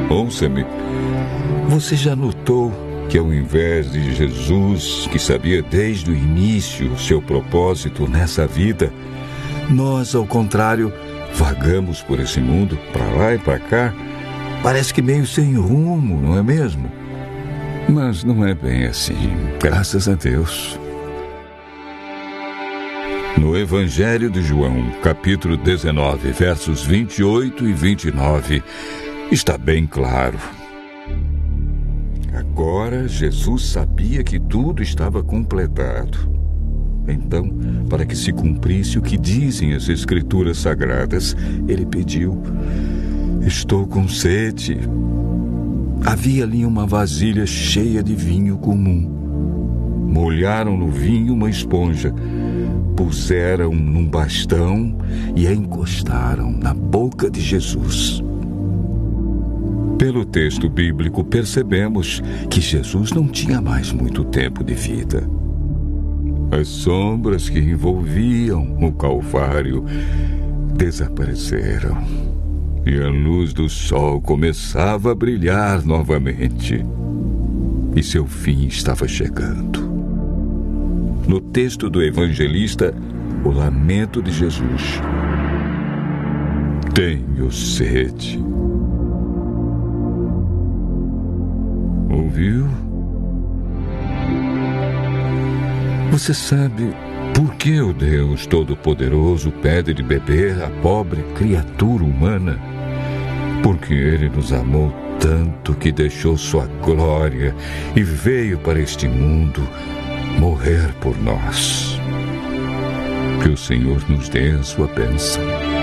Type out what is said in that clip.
Ouça-me. Você já notou que ao invés de Jesus, que sabia desde o início o seu propósito nessa vida, nós, ao contrário, vagamos por esse mundo, para lá e para cá, parece que meio sem rumo, não é mesmo? Mas não é bem assim, graças a Deus. No Evangelho de João, capítulo 19, versos 28 e 29, está bem claro. Agora Jesus sabia que tudo estava completado. Então, para que se cumprisse o que dizem as Escrituras Sagradas, ele pediu: estou com sede. Havia ali uma vasilha cheia de vinho comum. Molharam no vinho uma esponja, puseram num bastão e a encostaram na boca de Jesus. Pelo texto bíblico, percebemos que Jesus não tinha mais muito tempo de vida. As sombras que envolviam o Calvário desapareceram e a luz do sol começava a brilhar novamente. E seu fim estava chegando. No texto do evangelista, o lamento de Jesus: tenho sede. Ouviu? Você sabe por que o Deus Todo-Poderoso pede de beber a pobre criatura humana? Porque Ele nos amou tanto que deixou sua glória e veio para este mundo morrer por nós. Que o Senhor nos dê a sua bênção.